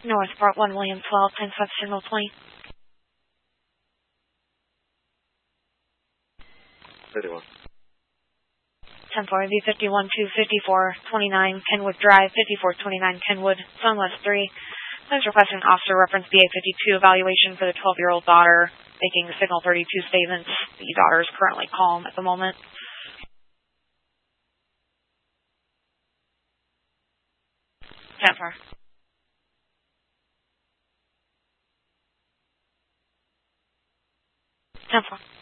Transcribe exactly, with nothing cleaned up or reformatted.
Northport one William twelve, ten five signal twenty. fifty-one. ten four V fifty-one to fifty-four twenty-nine Kenwood Drive, fifty-four twenty-nine Kenwood, Sunwest three. Please request an officer reference B A fifty-two evaluation for the twelve-year-old daughter, making signal thirty-two statements. The daughter is currently calm at the moment. ten four. ten four.